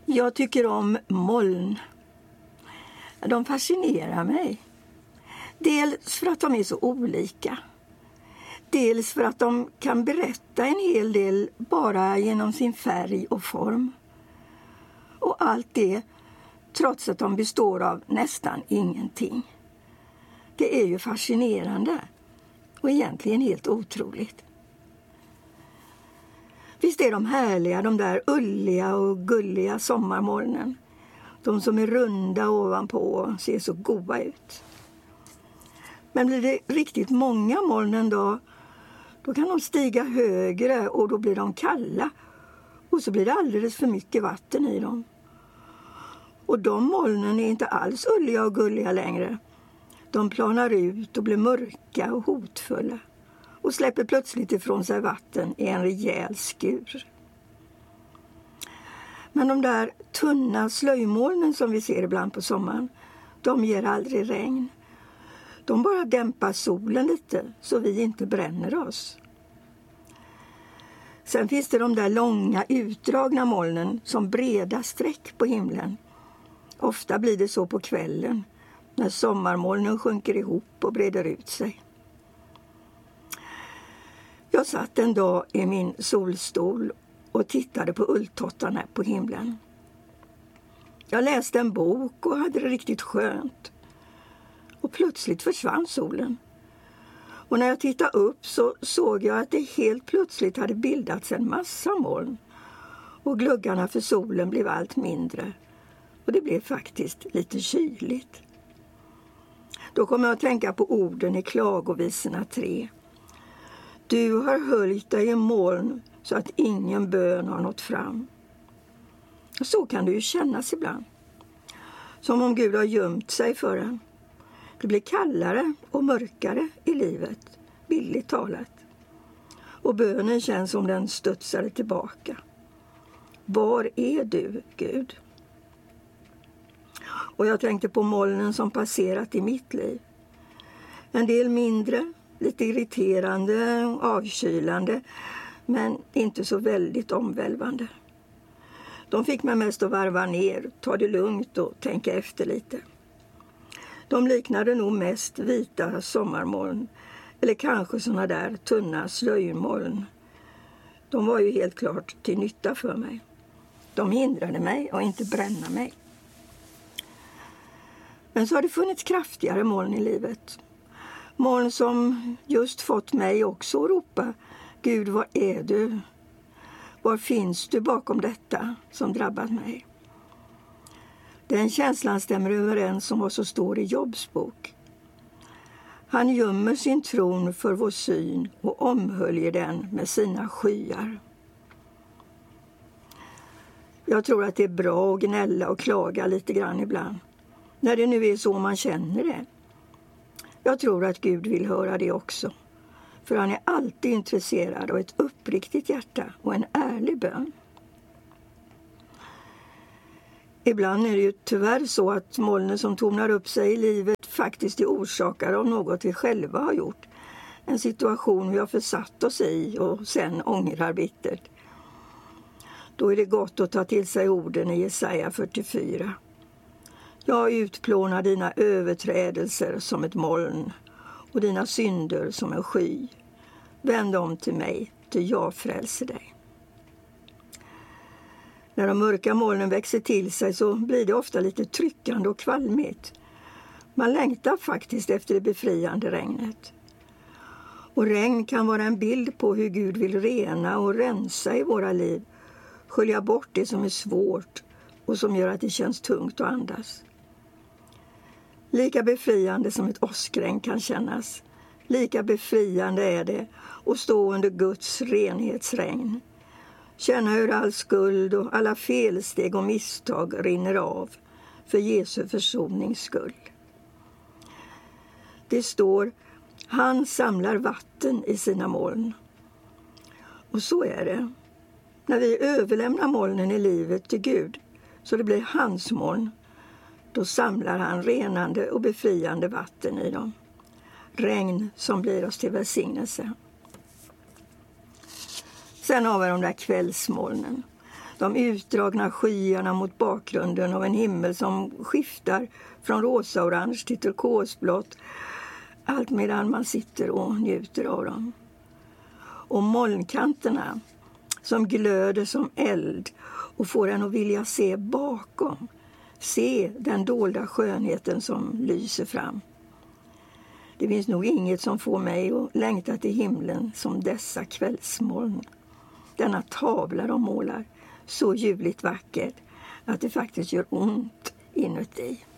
Jag tycker om moln. De fascinerar mig. Dels för att de är så olika. Dels för att de kan berätta en hel del bara genom sin färg och form. Och allt det trots att de består av nästan ingenting. Det är ju fascinerande och egentligen helt otroligt. Visst är de härliga, de där ulliga och gulliga sommarmolnen. De som är runda ovanpå och ser så goda ut. Men blir det riktigt många moln en dag, då kan de stiga högre och då blir de kalla. Och så blir det alldeles för mycket vatten i dem. Och de molnen är inte alls ulliga och gulliga längre. De planar ut och blir mörka och hotfulla. Och släpper plötsligt ifrån sig vatten i en rejäl skur. Men de där tunna slöjmolnen som vi ser ibland på sommaren, de ger aldrig regn. De bara dämpar solen lite så vi inte bränner oss. Sen finns det de där långa utdragna molnen som breda streck på himlen. Ofta blir det så på kvällen när sommarmolnen sjunker ihop och breder ut sig. Jag satt en dag i min solstol och tittade på ulltottarna på himlen. Jag läste en bok och hade det riktigt skönt. Och plötsligt försvann solen. Och när jag tittade upp så såg jag att det helt plötsligt hade bildats en massa moln. Och gluggarna för solen blev allt mindre. Och det blev faktiskt lite kyligt. Då kom jag att tänka på orden i Klagovisorna 3. Du har höljt dig i moln så att ingen bön har nått fram. Och så kan det ju kännas ibland. Som om Gud har gömt sig för en. Det blir kallare och mörkare i livet, billigt talat. Och bönen känns som den studsade tillbaka. Var är du, Gud? Och jag tänkte på molnen som passerat i mitt liv. En del mindre, lite irriterande, avkylande, men inte så väldigt omvälvande. De fick mig mest att varva ner, ta det lugnt och tänka efter lite. De liknade nog mest vita sommarmoln, eller kanske såna där tunna slöjmoln. De var ju helt klart till nytta för mig. De hindrade mig och inte bränna mig. Men så har det funnits kraftigare moln i livet. Moln som just fått mig också att ropa, Gud, var är du? Var finns du bakom detta som drabbat mig? Den känslan stämmer överens som vad som står i Jobs bok. Han gömmer sin tron för vår syn och omhöljer den med sina skyar. Jag tror att det är bra att gnälla och klaga lite grann ibland. När det nu är så man känner det. Jag tror att Gud vill höra det också. För han är alltid intresserad av ett uppriktigt hjärta och en ärlig bön. Ibland är det ju tyvärr så att molnen som tornar upp sig i livet faktiskt är orsakade av något vi själva har gjort. En situation vi har försatt oss i och sen ångrar bittert. Då är det gott att ta till sig orden i Jesaja 44. Jag utplånar dina överträdelser som ett moln och dina synder som en sky. Vänd om till mig, till jag frälser dig. När de mörka molnen växer till sig så blir det ofta lite tryckande och kvalmigt. Man längtar faktiskt efter det befriande regnet. Och regn kan vara en bild på hur Gud vill rena och rensa i våra liv. Skölja bort det som är svårt och som gör att det känns tungt att andas. Lika befriande som ett åskregn kan kännas. Lika befriande är det att stå under Guds renhetsregn. Känna hur all skuld och alla felsteg och misstag rinner av för Jesu försonings skull. Det står, han samlar vatten i sina moln. Och så är det. När vi överlämnar molnen i livet till Gud så det blir hans moln, då samlar han renande och befriande vatten i dem. Regn som blir oss till välsignelse. Sen har vi de där kvällsmolnen De utdragna skyarna mot bakgrunden av en himmel som skiftar från rosa-orange till turkosblått, allt medan man sitter och njuter av dem. Och molnkanterna som glöder som eld och får en att vilja se bakom, se den dolda skönheten som lyser fram. Det finns nog inget som får mig att längta till himlen som dessa kvällsmoln. Denna tavla de målar, så ljuvligt vackert att det faktiskt gör ont inuti.